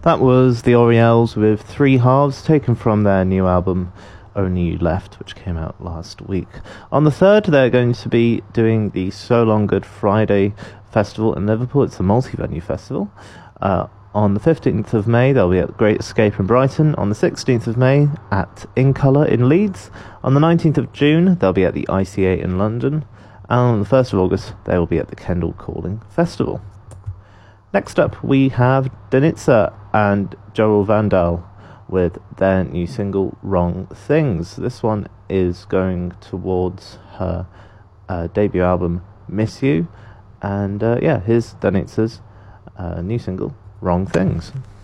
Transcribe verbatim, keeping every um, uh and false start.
That was the Orielles with Three Halves, taken from their new album Only You Left, which came out last week. On the third, they're going to be doing the So Long Good Friday Festival in Liverpool. It's a multi-venue festival. Uh, on the fifteenth of May, they'll be at Great Escape in Brighton. On the sixteenth of May, at In Colour in Leeds. On the nineteenth of June, they'll be at the I C A in London. And on the first of August, they will be at the Kendal Calling Festival. Next up, we have Danitza and Joel Vandal with their new single, Wrong Things. This one is going towards her uh, debut album, Miss You. And uh, yeah, here's Danitza's uh, new single, Wrong Things.